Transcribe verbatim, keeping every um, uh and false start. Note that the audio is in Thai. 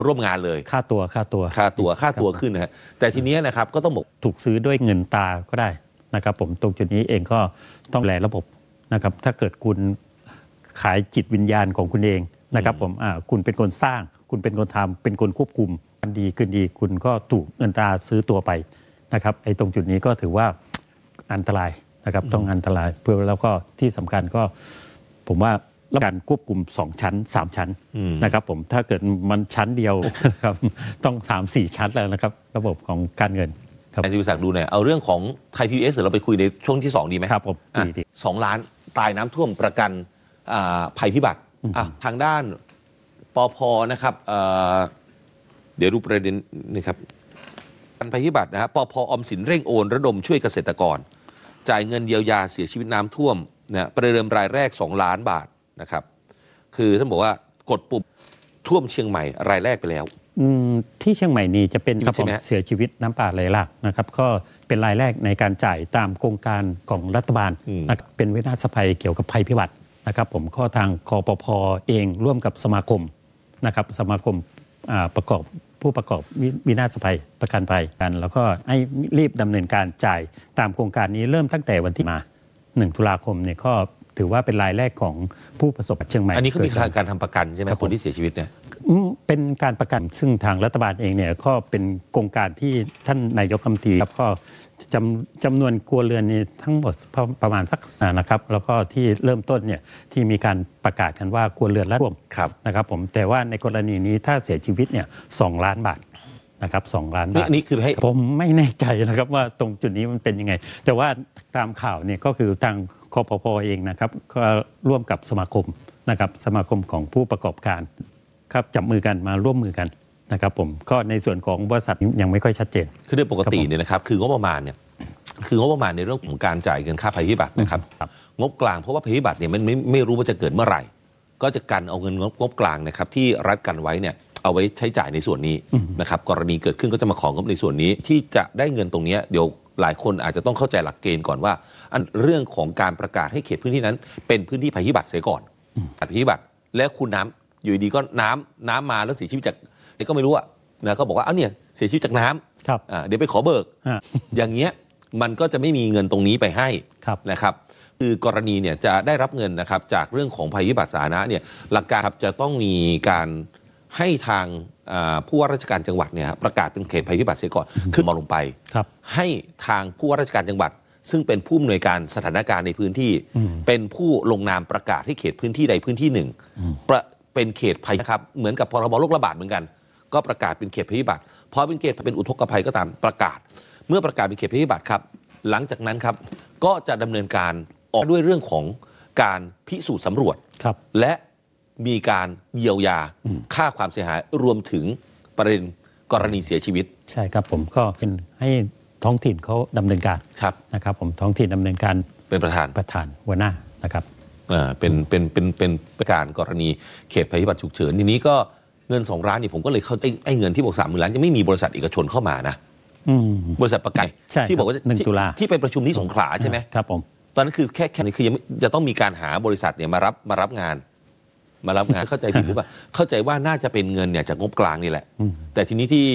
ร่วมงานเลยค่าตัวค่าตัวค่าตัวค่าตัวขึ้นนะฮะแต่ทีนี้นะครับก็ต้องบอกถูกซื้อด้วยเงินตาก็ได้นะครับผมตรงจุดนี้เองก็ต้องแลระบบนะครับถ้าเกิดคุณขายจิตวิญญาณของคุณเองนะครับผมอ่าคุณเป็นคนสร้างคุณเป็นคนทำเป็นคนควบคุมกันดีขึ้นดีคุณก็ถูกเงินตาซื้อตัวไปนะครับไอ้ตรงจุดนี้ก็ถือว่าอันตรายนะครับต้องอันตรายเพื่อแล้วก็ที่สำคัญก็ผมว่าการควบคุมสองชั้นสามชั้นนะครับผมถ้าเกิดมันชั้นเดียวนะครับต้อง สามสี่ ชั้นแล้วนะครับระบบของการเงินครับที่วิศักดิ์ดูหน่อยเอาเรื่องของไทย พี บี เอส เดี๋ยวเราไปคุยในช่วงที่สองดีไหมครับผมดีสองล้านตายน้ำท่วมประกันภัยพิบัติทางด้านปพนะครับเดี๋ยวดูประเด็นนี่ครับการภัยพิบัตินะฮะปพออมสินเร่งโอนระดมช่วยเกษตรกรจ่ายเงินเยียวยาเสียชีวิตน้ำท่วมนะประเดิมรายแรกสองล้านบาทนะครับคือท่านบอกว่ากดปุ่มท่วมเชียงใหม่รายแรกไปแล้วที่เชียงใหม่นี่จะเป็นครับผมเสียชีวิตน้ำป่าไหลหลากนะครับก็เป็นรายแรกในการจ่ายตามโครงการของรัฐบาลเป็นวินาศภัยเกี่ยวกับภัยพิบัตินะครับผมข้อทางคปภ.เองร่วมกับสมาคมนะครับสมาคมประกอบผู้ประกอบวินาศภัยประกันภัยกันแล้วก็ให้รีบดำเนินการจ่ายตามโครงการนี้เริ่มตั้งแต่วันที่มาหนึ่งตุลาคมเนี่ยก็ถือว่าเป็นรายแรกของผู้ประสบเชียงใหม่อันนี้เขามีการทำประกันใช่ไหมคนที่เสียชีวิตเนี่ยเป็นการประกันซึ่งทางรัฐบาลเองเนี่ยก็เป็นโครงการที่ท่านนายกรัฐมนตรีครับก็จำจำนวนครัวเรือนนี้ทั้งหมดประมาณสักนะครับแล้วก็ที่เริ่มต้นเนี่ยที่มีการประกาศกันว่าครัวเรือนละร่วมนะครับผมแต่ว่าในกรณีนี้ถ้าเสียชีวิตเนี่ยสองล้านบาทนะครับสองล้านบาทนี่คือให้ผมไม่แน่ใจนะครับว่าตรงจุดนี้มันเป็นยังไงแต่ว่าตามข่าวเนี่ยก็คือทางคปภ.เองนะครับก็ร่วมกับสมาคมนะครับสมาคมของผู้ประกอบการครับจับมือกันมาร่วมมือกันนะครับผมก็ในส่วนของบริษัทยังไม่ค่อยชัดเจนคือโดยปกติเนี่ยนะครับคืองบประมาณเนี่ยคืองบประมาณในเรื่องของการจ่ายเงินค่าภัยพิบัตินะครับงบกลางเพราะว่าภัยพิบัติเนี่ยมันไม่ไม่รู้ว่าจะเกิดเมื่อไหร่ก็จะกันเอาเงินงบงบกลางนะครับที่รัฐกันไว้เนี่ยเอาไว้ใช้จ่ายในส่วนนี้นะครับกรณีเกิดขึ้นก็จะมาของงบในส่วนนี้ที่จะได้เงินตรงนี้เดี๋ยวหลายคนอาจจะต้องเข้าใจหลักเกณฑ์ก่อนว่าอันเรื่องของการประกาศให้เขตพื้นที่นั้นเป็นพื้นที่ภัยพิบัติเสียก่อนภัยพิบัติและคุณน้ำอยู่ดีก็น้ำน้ำมาแล้วเสียชีวิตจากแต่ก็ไม่รู้อะนะเขาบอกว่าเอ้าเนี่ยเสียชีวิตจากน้ำครับเดี๋ยวไปขอเบิกอย่างเงี้ยมันก็จะไม่มีเงินตรงนี้ไปให้นะครับคือกรณีเนี่ยจะได้รับเงินนะครับจากเรื่องของภัยพิบัติสาธารณะเนี่ยหลักการครับจะต้องมีการให้ทางผู้ว่าราชการจังหวัดเนี่ยประกาศเป็นเขตภัยพิบัติเสียก่อนขึ้นมาลงไปให้ทางผู้ว่าราชการจังหวัดซึ่งเป็นผู้อำนวยการสถานการณ์ในพื้นที่เป็นผู้ลงนามประกาศให้เขตพื้นที่ใดพื้นที่หนึ่งเป็นเขตภัยนะครับเหมือนกับพรบโรคระบาดเหมือนกันก็ประกาศเป็นเขตภัยพิบัติพอเป็นเขตเป็นอุทกภัยก็ตามประกาศเมื่อประกาศเป็นเขตภัยพิบัติครับหลังจากนั้นครับก็จะดำเนินการออกด้วยเรื่องของการพิสูจน์สำรวจและมีการเยียวยาค่าความเสียหายรวมถึงประเด็นกรณีเสียชีวิตใช่ครับผมก็เป็นให้ท้องถิ่นเขาดำเนินการนะครับผมท้องถิ่นดำเนินการเป็นประธานประธานหัวหน้านะครับอ่าเป็นเป็นเป็นเป็นประการกรณีเขตภัยพิบัติฉุกเฉินทีนี้ก็เงินสองล้านนี่ผมก็เลยเข้าใจไอ้เงินที่บอกสามหมื่นล้านยังไม่มีบริษัทเอกชนเข้ามานะบริษัทประกันที่บอกว่าหนึ่งตุลาที่ไปประชุมที่สงขลาใช่ไหมครับผมตอนนั้นคือแค่แค่นี้คือยังจะต้องมีการหาบริษัทเนี่ยมารับมารับงานมารับงานเข้าใจผิดหรือเปล่าเข้าใจว่าน่าจะเป็นเงินเนี่ยจากงบกลางนี่แหละแต่ทีนี้ที่